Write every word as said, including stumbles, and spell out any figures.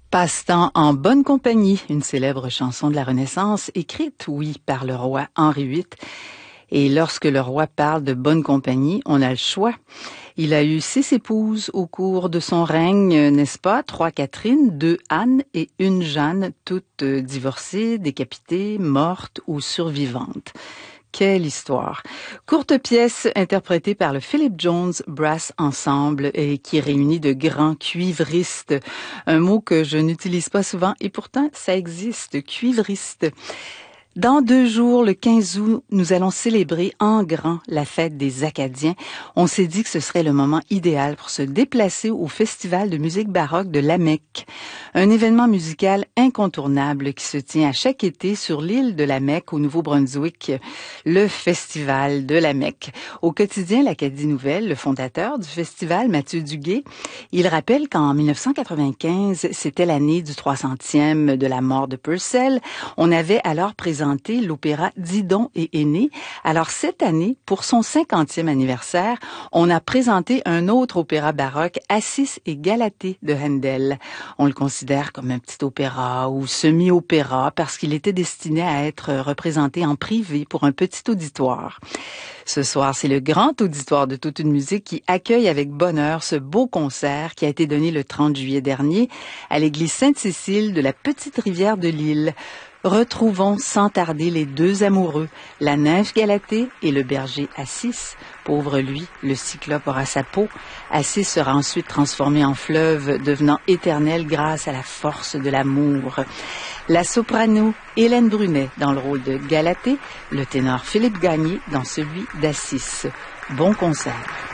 Passe-temps en bonne compagnie, une célèbre chanson de la Renaissance, écrite, oui, par le roi Henri huit. Et lorsque le roi parle de bonne compagnie, on a le choix. Il a eu six épouses au cours de son règne, n'est-ce pas? Trois Catherine, deux Anne et une Jeanne, toutes divorcées, décapitées, mortes ou survivantes. Quelle histoire! Courte pièce interprétée par le Philip Jones Brass Ensemble et qui réunit de grands cuivristes. Un mot que je n'utilise pas souvent et pourtant ça existe, cuivriste. Dans deux jours, le quinze août, nous allons célébrer en grand la fête des Acadiens. On s'est dit que ce serait le moment idéal pour se déplacer au Festival de musique baroque de Lamec. Un événement musical incontournable qui se tient à chaque été sur l'île de Lamec au Nouveau-Brunswick, le Festival de Lamec. Au quotidien L'Acadie Nouvelle, le fondateur du festival, Mathieu Duguay, il rappelle qu'en dix-neuf cent quatre-vingt-quinze, c'était l'année du trois centième de la mort de Purcell. On avait alors présenté l'opéra Didon et Aîné. Alors cette année, pour son cinquantième anniversaire, on a présenté un autre opéra baroque, Assis et Galatée de Handel. On le considère comme un petit opéra ou semi-opéra parce qu'il était destiné à être représenté en privé pour un petit auditoire. Ce soir, c'est le grand auditoire de toute une musique qui accueille avec bonheur ce beau concert qui a été donné le trente juillet dernier à l'église Sainte-Cécile de la Petite Rivière de l'Île. Retrouvons sans tarder les deux amoureux, la nymphe Galatée et le berger Assis. Pauvre lui, le cyclope aura sa peau. Assis sera ensuite transformé en fleuve, devenant éternel grâce à la force de l'amour. La soprano Hélène Brunet dans le rôle de Galatée, le ténor Philippe Gagné dans celui d'Assis. Bon concert.